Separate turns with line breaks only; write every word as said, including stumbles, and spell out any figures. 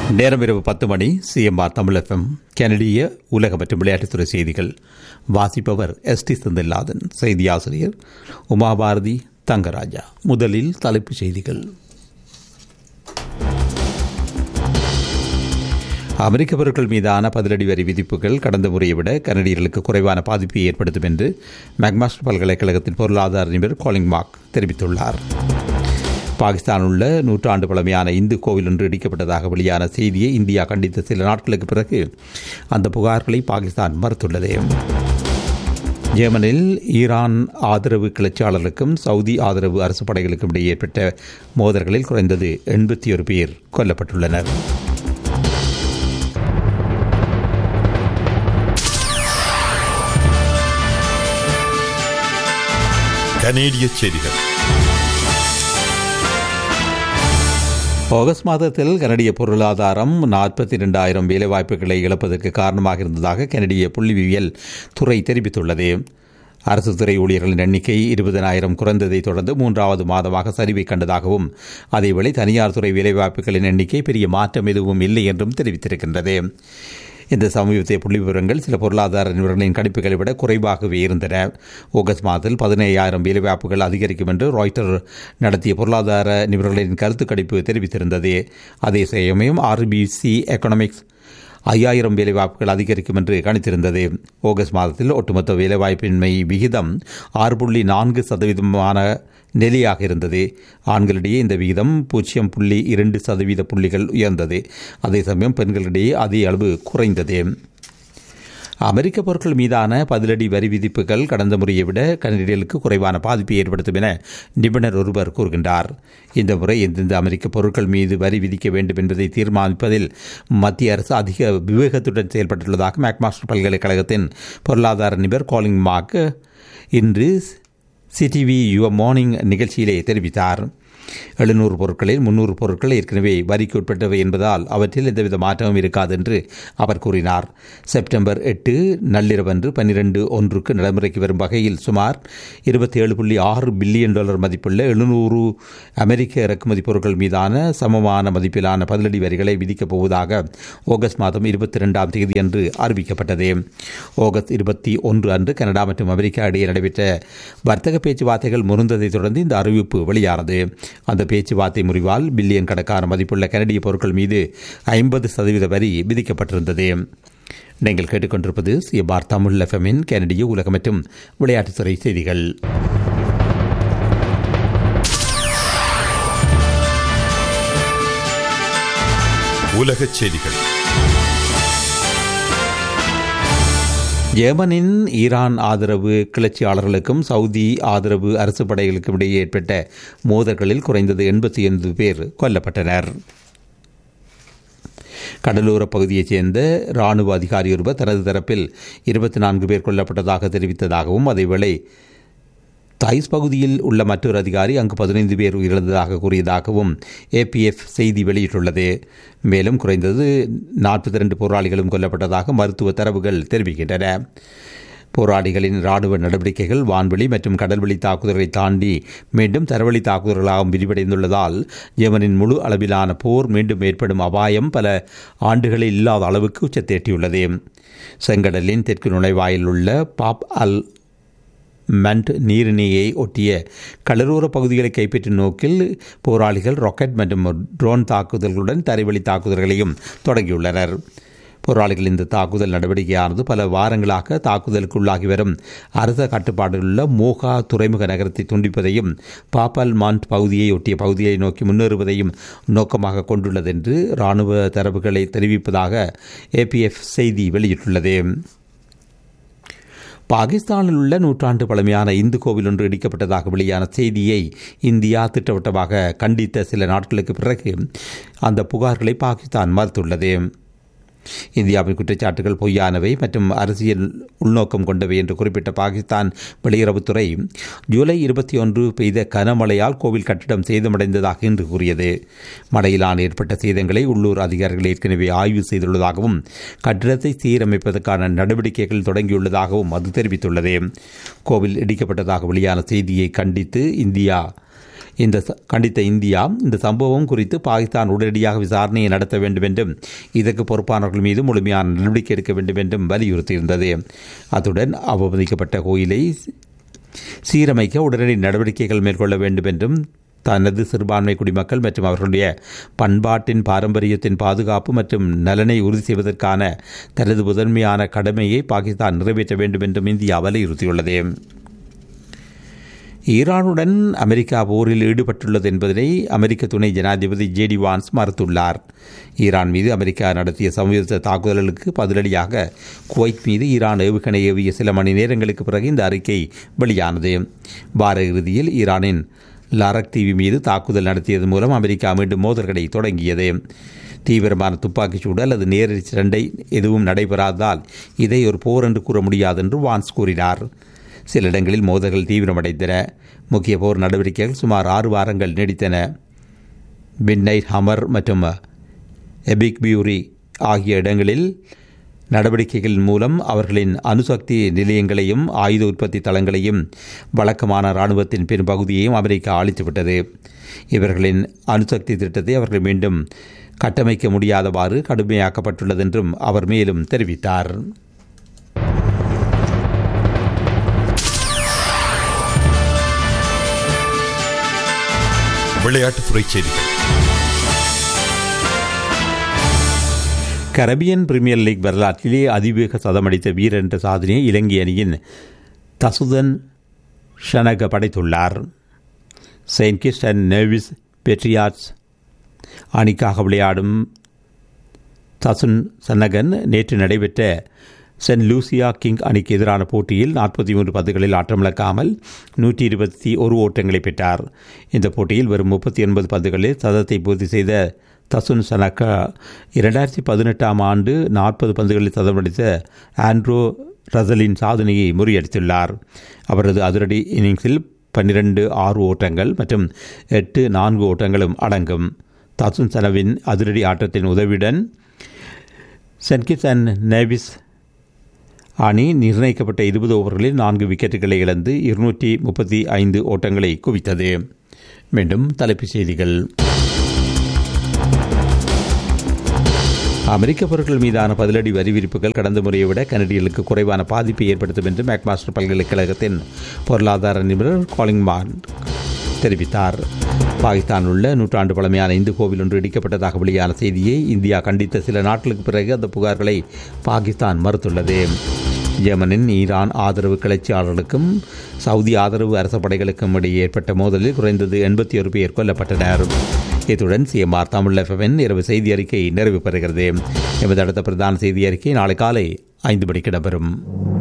நேரம் இரவு பத்து மணி. சிஎம்ஆர் தமிழ் எஃப்எம் கனடிய உலக மற்றும் விளையாட்டுத்துறை செய்திகள். வாசிப்பவர் எஸ் டி செந்தில்நாதன். செய்தி ஆசிரியர் உமாபாரதி தங்கராஜா. முதலில் தலைப்புச் செய்திகள். அமெரிக்க பொருட்கள் மீதான பதிலடி வரி விதிப்புகள் கடந்த முறையை விட கனடியர்களுக்கு குறைவான பாதிப்பை ஏற்படுத்தும் என்று மெக்மாஸ்டர் பல்கலைக்கழகத்தின் பொருளாதார நிபுணர் காலிங் மார்க் தெரிவித்துள்ளார். பாகிஸ்தான் உள்ள நூற்றாண்டு பழமையான இந்து கோவில் ஒன்று இடிக்கப்பட்டதாக வெளியான செய்தியை இந்தியா கண்டித்த சில நாட்களுக்கு பிறகு அந்த புகார்களை பாகிஸ்தான் மறுத்துள்ளது. ஜெர்மனில் ஈரான் ஆதரவு கிளர்ச்சியாளர்களுக்கும் சவுதி ஆதரவு அரசு படைகளுக்கும் இடையே ஏற்பட்ட மோதல்களில் குறைந்தது எண்பத்தி ஒரு பேர் கொல்லப்பட்டுள்ளனர்.
கனேடிய செய்திகள்.
ஆகஸ்ட் மாதத்தில் கனடிய பொருளாதாரம் நாற்பத்தி இரண்டாயிரம் வேலைவாய்ப்புகளை இழப்பதற்கு காரணமாக இருந்ததாக கனடிய புள்ளிவியல் துறை தெரிவித்துள்ளது. அரசு துறை ஊழியர்களின் எண்ணிக்கை இருபதனாயிரம் குறைந்ததை தொடர்ந்து மூன்றாவது மாதமாக சரிவை கண்டதாகவும், அதேவேளை தனியார் துறை வேலைவாய்ப்புகளின் எண்ணிக்கை பெரிய மாற்றம் எதுவும் இல்லை என்றும் தெரிவித்திருக்கின்றது. இந்த சமீபத்திய புள்ளி விவரங்கள் சில பொருளாதார நிபுணர்களின் கணிப்புகளை விட குறைவாகவே இருந்தன. ஆகஸ்ட் மாதத்தில் பதினேழாயிரம் வேலைவாய்ப்புகள் அதிகரிக்கும் என்று ராய்ட்டர் நடத்திய பொருளாதார நிபுணர்களின் கருத்து கணிப்பு தெரிவித்திருந்தது. அதே சமயம் ஆர்பிசி எக்கனாமிக்ஸ் ஐயாயிரம் வேலைவாய்ப்புகள் அதிகரிக்கும் என்று கணித்திருந்தது. ஆகஸ்ட் மாதத்தில் ஒட்டுமொத்த வேலைவாய்ப்பின்மை விகிதம் ஆறு புள்ளி நான்கு சதவீதமான நிலையாக இருந்தது. ஆண்களிடையே இந்த விகிதம் பூஜ்ஜியம் புள்ளி இரண்டு சதவீத புள்ளிகள் உயர்ந்தது. அதே சமயம் பெண்களிடையே அதே அளவு குறைந்தது. அமெரிக்க பொருட்கள் மீதான பதிலடி வரி விதிப்புகள் கடந்த முறையை விட கனடியர்களுக்கு குறைவான பாதிப்பை ஏற்படுத்தும் என நிபுணர் ஒருவர் கூறுகின்றார். இந்த முறை எந்தெந்த அமெரிக்க பொருட்கள் மீது வரி விதிக்க வேண்டும் என்பதை தீர்மானிப்பதில் மத்திய அரசு அதிக விவேகத்துடன் செயல்பட்டுள்ளதாக மெக்மாஸ்டர் பல்கலைக்கழகத்தின் பொருளாதார நிபுணர் காலிங் மார்க் இன்று சிடிவி யுவர் மார்னிங் நிகழ்ச்சியிலே தெரிவித்தார். எழுநூறு பொருட்களில் முன்னூறு பொருட்கள் ஏற்கனவே வரிக்கு உட்பட்டவை என்பதால் அவற்றில் எந்தவித மாற்றமும் இருக்காது என்று அவர் கூறினார். செப்டம்பர் எட்டு நள்ளிரவன்று பன்னிரண்டு ஒன்றுக்கு நடைமுறைக்கு வரும் வகையில் சுமார் இருபத்தி ஏழு புள்ளி ஆறு பில்லியன் டாலர் மதிப்புள்ள எழுநூறு அமெரிக்க இறக்குமதி பொருட்கள் மீதான சமமான மதிப்பிலான பதிலடி வரிகளை விதிக்கப் போவதாக ஆகஸ்ட் மாதம் இருபத்தி இரண்டாம் தேதி அன்று அறிவிக்கப்பட்டது. ஆகஸ்ட் இருபத்தி ஒன்று அன்று கனடா மற்றும் அமெரிக்கா இடையே நடைபெற்ற வர்த்தக பேச்சுவார்த்தைகள் முறிந்ததை தொடர்ந்து இந்த அறிவிப்பு வெளியானது. அந்த பேச்சுவார்த்தை முறிவால் பில்லியன் கணக்கான மதிப்புள்ள கனடிய பொருட்கள் மீது ஐம்பது சதவீத வரி விதிக்கப்பட்டிருந்தது. நீங்கள் கேட்டுக்கொண்டிருப்பது சிஎம்ஆர் தமிழ் எஃப்எம்மின் கனடிய உலக மற்றும் விளையாட்டுத்துறை செய்திகள்.
உலகச் செய்திகள்.
ஜெர்மனின் ஈரான் ஆதரவு கிளர்ச்சியாளர்களுக்கும் சவுதி ஆதரவு அரசு படைகளுக்கும் இடையே ஏற்பட்ட மோதல்களில் குறைந்தது எண்பத்தி ஐந்து பேர் கொல்லப்பட்டனர். கடலோர பகுதியைச் சேர்ந்த இராணுவ அதிகாரி ஒருவர் தனது தரப்பில் இருபத்தி நான்கு பேர் கொல்லப்பட்டதாக தெரிவித்ததாகவும், அதேவேளை தைஸ் பகுதியில் உள்ள மற்றொரு அதிகாரி அங்கு பதினைந்து பேர் உயிரிழந்ததாக கூறியதாகவும் ஏபிஎஃப் செய்தி வெளியிட்டுள்ளது. மேலும் குறைந்தது நாற்பத்தி இரண்டு போராளிகளும் கொல்லப்பட்டதாக மருத்துவ தரவுகள் தெரிவிக்கின்றன. போராளிகளின் இராணுவ நடவடிக்கைகள் வான்வெளி மற்றும் கடல்வெளி தாக்குதல்களை தாண்டி மீண்டும் தரவழி தாக்குதல்களாகவும் விரிவடைந்துள்ளதால் ஜெர்மனின் முழு அளவிலான போர் மீண்டும் ஏற்படும் அபாயம் பல ஆண்டுகளில் இல்லாத அளவுக்கு உச்சத்தை எட்டியுள்ளது. செங்கடலின் தெற்கு நுழைவாயில் உள்ள பாப் அல் மண்ட் நீரிணையை ஒட்டிய கடலோர பகுதிகளை கைப்பற்றும் நோக்கில் போராளிகள் ராக்கெட் மற்றும் ட்ரோன் தாக்குதல்களுடன் தரைவழி தாக்குதல்களையும் தொடங்கியுள்ளனர். போராளிகள் இந்த தாக்குதல் நடவடிக்கையானது பல வாரங்களாக தாக்குதலுக்குள்ளாகி வரும் அரச கட்டுப்பாடுகளுள்ள மோகா துறைமுக நகரத்தை துண்டிப்பதையும் பாப்பல் மாண்ட் பகுதியை ஒட்டிய பகுதியை நோக்கி முன்னேறுவதையும் நோக்கமாக கொண்டுள்ளது என்று இராணுவ தரவுகளை தெரிவிப்பதாக ஏபிஎஃப் செய்தி வெளியிட்டுள்ளது. பாகிஸ்தானில் உள்ள நூற்றாண்டு பழமையான இந்து கோவில் ஒன்று இடிக்கப்பட்டதாக வெளியான செய்தியை இந்தியா திட்டவட்டமாக கண்டித்த சில நாட்களுக்கு பிறகு அந்த புகார்களை பாகிஸ்தான் மறுத்துள்ளது. இந்தியாவின் குற்றச்சாட்டுகள் பொய்யானவை மற்றும் அரசியல் உள்நோக்கம் கொண்டவை என்று குறிப்பிட்ட பாகிஸ்தான் வெளியுறவுத்துறை ஜூலை இருபத்தி ஒன்று பெய்த கனமழையால் கோவில் கட்டிடம் சேதமடைந்ததாக இன்று கூறியது. மழையிலான ஏற்பட்ட சேதங்களை உள்ளூர் அதிகாரிகள் ஏற்கனவே ஆய்வு செய்துள்ளதாகவும் கட்டிடத்தை சீரமைப்பதற்கான நடவடிக்கைகள் தொடங்கியுள்ளதாகவும் அது தெரிவித்துள்ளது. கோவில் இடிக்கப்பட்டதாக வெளியான செய்தியை கண்டித்து இந்தியா இந்த கண்டித்த இந்தியா இந்த சம்பவம் குறித்து பாகிஸ்தான் உடனடியாக விசாரணையை நடத்த வேண்டும் என்றும் இதற்கு பொறுப்பானவர்கள் மீது முழுமையான நடவடிக்கை எடுக்க வேண்டும் என்றும் வலியுறுத்தியிருந்தது. அத்துடன் அவமதிக்கப்பட்ட கோயிலை சீரமைக்க உடனடி நடவடிக்கைகள் மேற்கொள்ள வேண்டும் என்றும் தனது சிறுபான்மை குடிமக்கள் மற்றும் அவர்களுடைய பண்பாட்டின் பாரம்பரியத்தின் பாதுகாப்பு மற்றும் நலனை உறுதி செய்வதற்கான தனது முதன்மையான கடமையை பாகிஸ்தான் நிறைவேற்ற வேண்டும் என்றும் இந்தியா வலியுறுத்தியுள்ளது. ஈரானுடன் அமெரிக்கா போரில் ஈடுபட்டுள்ளது என்பதனை அமெரிக்க துணை ஜனாதிபதி ஜே டி வான்ஸ் மறுத்துள்ளார். ஈரான் மீது அமெரிக்கா நடத்திய சமீப தாக்குதல்களுக்கு பதிலடியாக குவைத் மீது ஈரான் ஏவுகணை ஏவிய சில மணி நேரங்களுக்கு பிறகு இந்த அறிக்கை வெளியானது. வார இறுதியில் ஈரானின் லாரக் தீவு மீது தாக்குதல் நடத்தியது மூலம் அமெரிக்கா மீண்டும் மோதல்களை தொடங்கியது. தீவிரமான துப்பாக்கிச் சூடு அல்லது நேரடி சண்டை எதுவும் நடைபெறாததால் இதை ஒரு போர் என்று கூற முடியாது என்று வான்ஸ் கூறினார். சில இடங்களில் மோதல்கள் தீவிரமடைந்தன. முக்கிய போர் நடவடிக்கைகள் சுமார் ஆறு வாரங்கள் நீடித்தன. மிட்நைட் ஹமர் மற்றும் எபிக் பியூரி ஆகிய இடங்களில் நடவடிக்கைகள் மூலம் அவர்களின் அணுசக்தி நிலையங்களையும் ஆயுத உற்பத்தி தளங்களையும் வழக்கமான இராணுவத்தின் பெரும்பகுதியையும் அமெரிக்கா அழித்துவிட்டது. இவர்களின் அணுசக்தி திட்டத்தை அவர்கள் மீண்டும் கட்டமைக்க முடியாதவாறு கடுமையாக்கப்பட்டுள்ளது என்றும் அவர் மேலும் தெரிவித்தார்.
விளையாட்டுத்துறை செய்திகள்.
கரபியன் பிரீமியர் லீக் வரலாற்றிலே அதிவேக சதமடித்த வீரர் என்ற சாதனையை இலங்கை அணியின் தசுதன் ஷனக படைத்துள்ளார். செயின்ட் கிட்ஸ் அண்ட் நேவிஸ் பெட்ரியாட்ஸ் அணிக்காக விளையாடும் தசுன் சன்னகன் நேற்று நடைபெற்ற சென்ட் லூசியா கிங் அணிக்கு எதிரான போட்டியில் நாற்பத்தி மூன்று பந்துகளில் ஆட்டமிழக்காமல் நூற்றி இருபத்தி ஒரு ஓட்டங்களை பெற்றார். இந்த போட்டியில் வெறும் முப்பத்தி ஒன்பது பந்துகளில் சதத்தை பூர்த்தி செய்த தசுன் சனக்கா இரண்டாயிரத்தி பதினெட்டாம் ஆண்டு நாற்பது பந்துகளில் சதமடித்த ஆண்ட்ரோ ரசலின் சாதனையை முறியடித்துள்ளார். அவரது அதிரடி இன்னிங்ஸில் பன்னிரண்டு ஆறு ஓட்டங்கள் மற்றும் எட்டு நான்கு ஓட்டங்களும் அடங்கும். தசுன் சனவின் அதிரடி ஆட்டத்தின் உதவியுடன் செயின்ட் கிட்ஸ் அண்ட் நேவிஸ் அணி நிர்ணயிக்கப்பட்ட இருபது ஓவர்களில் நான்கு விக்கெட்டுகளை இழந்து இருநூற்றி முப்பத்தி ஐந்து ஓட்டங்களை குவித்தது. மீண்டும் தலைப்புச் செய்திகள். அமெரிக்க பொருட்கள் மீதான பதிலடி வரி விதிப்புகள் கடந்த முறையை விட கனடியர்களுக்கு குறைவான பாதிப்பை ஏற்படுத்தும் என்று மேக்மாஸ்டர் பல்கலைக்கழகத்தின் பொருளாதார நிபுணர் காலிங்மான் தெரிவித்தார். பாகிஸ்தான் உள்ள நூற்றாண்டு பழமையான இந்து கோவில் ஒன்று இடிக்கப்பட்டதாக வெளியான செய்தியை இந்தியா கண்டித்த சில நாட்களுக்கு பிறகு அந்த புகார்களை பாகிஸ்தான் மறுத்துள்ளது. யெமனின் ஈரான் ஆதரவு கிளர்ச்சியாளர்களுக்கும் சவுதி ஆதரவு அரச படைகளுக்கும் இடையே ஏற்பட்ட மோதலில் குறைந்தது எண்பத்தி ஒரு பேர் கொல்லப்பட்டனர். இத்துடன் சிஎம்ஆர் தமிழ் எஃப்எம் இரவு செய்தி அறிக்கை நிறைவு பெறுகிறது. எமது அடுத்த பிரதான செய்தி அறிக்கை நாளை காலை ஐந்து மணிக்கு இடம்பெறும்.